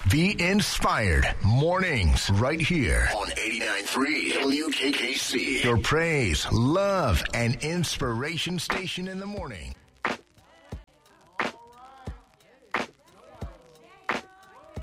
Be inspired. Mornings right here on 89.3 WKKC. Your praise, love, and inspiration station in the morning.